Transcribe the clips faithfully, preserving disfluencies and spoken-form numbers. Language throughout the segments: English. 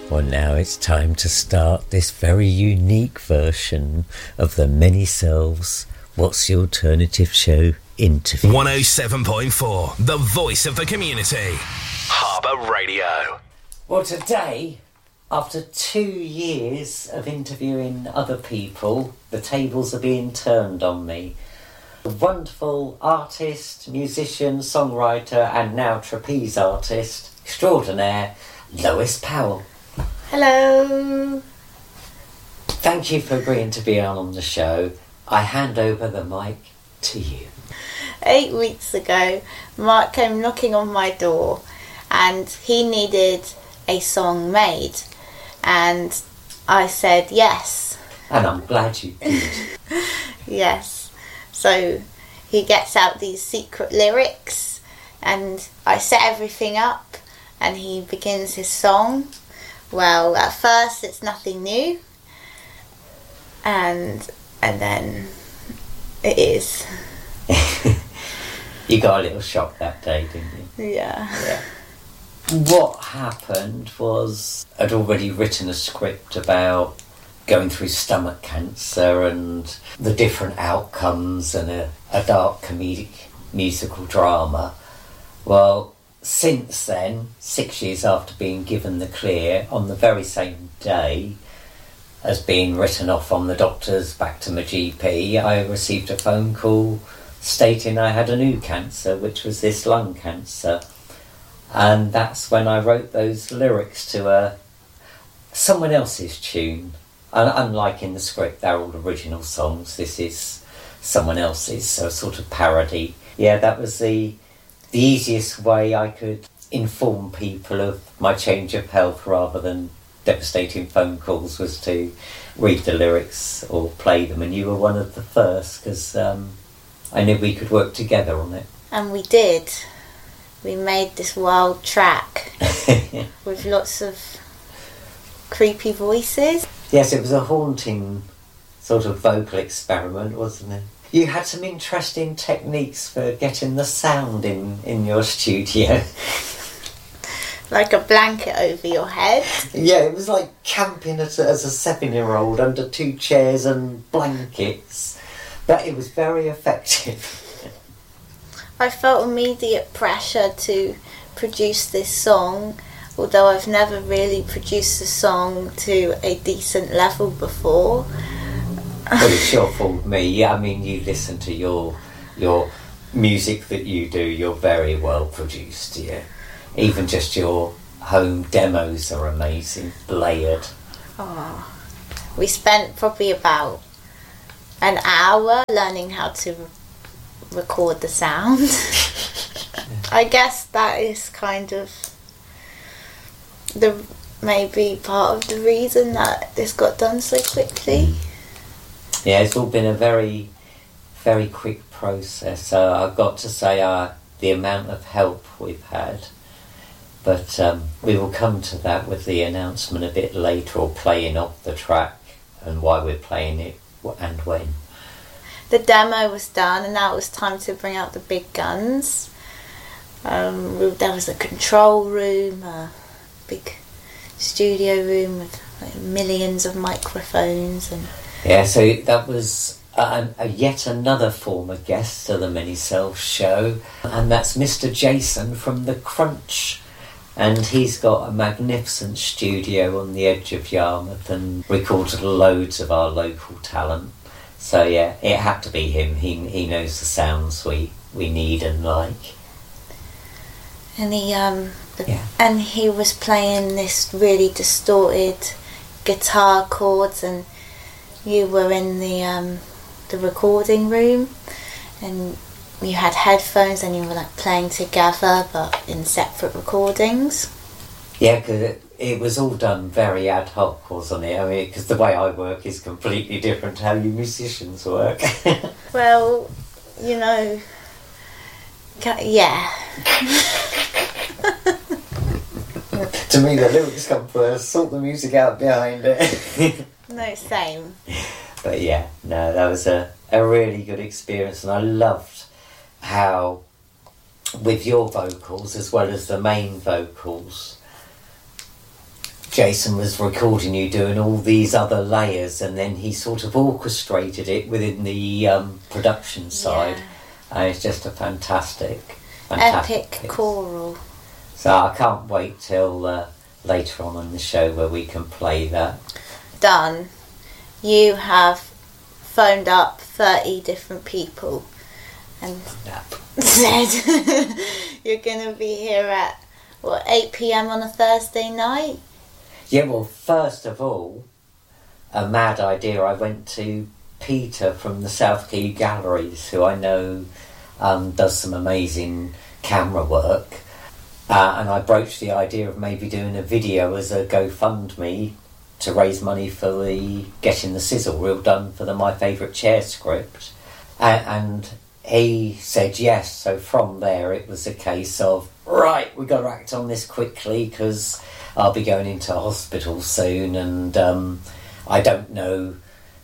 Well, now it's time to start this very unique version of the Many Selves What's the Alternative Show interview. one oh seven point four, the voice of the community. Harbour Radio. Well, today, after two years of interviewing other people, the tables are being turned on me. A wonderful artist, musician, songwriter, and now trapeze artist extraordinaire, Lois Powell. Hello. Thank you for agreeing to be on the show. I hand over the mic to you. Eight weeks ago, Mark came knocking on my door and he needed a song made. And I said yes. And I'm glad you did. Yes. So he gets out these secret lyrics and I set everything up and he begins his song. Well, at first it's nothing new, and and then it is. You got a little shock that day, didn't you? Yeah. Yeah. What happened was I'd already written a script about going through stomach cancer and the different outcomes and a, a dark comedic musical drama. Well, since then, six years after being given the clear, on the very same day as being written off on the doctors back to my G P, I received a phone call stating I had a new cancer, which was this lung cancer. And that's when I wrote those lyrics to a someone else's tune. And unlike in the script, they're all original songs. This is someone else's, so a sort of parody. Yeah, that was the the easiest way I could inform people of my change of health rather than devastating phone calls was to read the lyrics or play them. And you were one of the first because um, I knew we could work together on it. And we did. We made this wild track with lots of creepy voices. Yes, it was a haunting sort of vocal experiment, wasn't it? You had some interesting techniques for getting the sound in, in your studio. Like a blanket over your head. Yeah, it was like camping as a, as a seven-year-old under two chairs and blankets. But it was very effective. I felt immediate pressure to produce this song, although I've never really produced a song to a decent level before. Well, it's your fault, me. I mean, you listen to your your music that you do, you're very well produced, yeah. Even just your home demos are amazing, layered. Oh, we spent probably about an hour learning how to re- record the sound. I guess that is kind of the maybe part of the reason that this got done so quickly. Mm. Yeah, it's all been a very, very quick process. So I've got to say uh, the amount of help we've had. But um, we will come to that with the announcement a bit later, or playing off the track and why we're playing it and when. The demo was done and now it was time to bring out the big guns. Um, there was a control room, a big studio room with like, millions of microphones and... Yeah, so that was a, a yet another former guest of the Many Selves show, and that's Mister Jason from The Crunch. And he's got a magnificent studio on the edge of Yarmouth and recorded loads of our local talent. So yeah, it had to be him. He he knows the sounds we, we need and like. And he um the, yeah. and he was playing this really distorted guitar chords, and you were in the um the recording room and you had headphones and you were like playing together but in separate recordings. Yeah, because it, it was all done very ad hoc, wasn't it? I mean, because the way I work is completely different to how you musicians work. Well, you know, yeah. To me, the lyrics come first, sort the music out behind it. No, same. But yeah, no, that was a, a really good experience, and I loved how, with your vocals as well as the main vocals, Jason was recording you doing all these other layers, and then he sort of orchestrated it within the um, production side. Yeah. And it's just a fantastic, fantastic epic piece. Choral. So I can't wait till uh, later on in the show where we can play that. Done. You have phoned up thirty different people and Yep. said you're going to be here at, what, eight p.m. on a Thursday night? Yeah, well, first of all, a mad idea. I went to Peter from the South Key Galleries, who I know um, does some amazing camera work, uh, and I broached the idea of maybe doing a video as a GoFundMe to raise money for the Getting the Sizzle Reel done for the My Favourite Chair script. And, and he said yes, so from there it was a case of, right, we've got to act on this quickly because I'll be going into hospital soon, and um, I don't know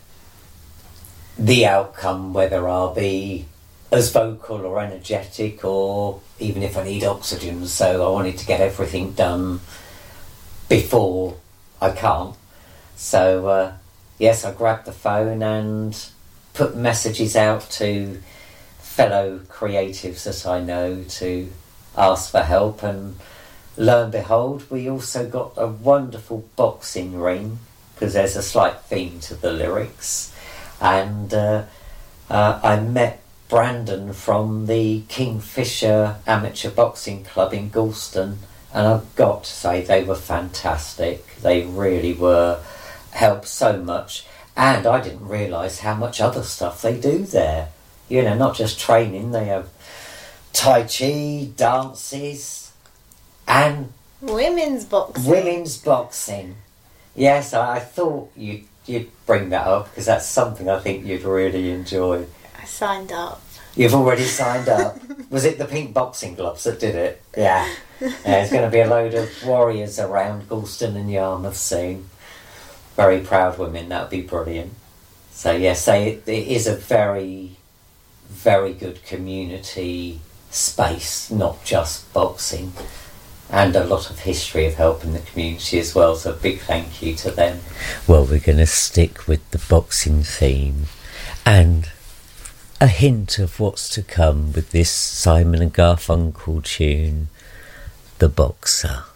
the outcome, whether I'll be as vocal or energetic or even if I need oxygen, so I wanted to get everything done before I can't. So, uh, yes, I grabbed the phone and put messages out to fellow creatives that I know to ask for help, and lo and behold, we also got a wonderful boxing ring, because there's a slight theme to the lyrics, and uh, uh, I met Brandon from the Kingfisher Amateur Boxing Club in Galston, and I've got to say they were fantastic. They really were, helped so much, and I didn't realise how much other stuff they do there. You know, not just training, they have Tai Chi, dances, and Women's boxing. women's boxing. Yes, I, I thought you'd, you'd bring that up, because that's something I think you'd really enjoy. I signed up. You've already signed up. Was it the pink boxing gloves that did it? Yeah. Yeah, there's going to be a load of warriors around Galston and Yarmouth soon. Very proud women, that would be brilliant. So yes, they, it is a very, very good community space, not just boxing, and a lot of history of helping the community as well, so a big thank you to them. Well, we're going to stick with the boxing theme and a hint of what's to come with this Simon and Garfunkel tune, The Boxer.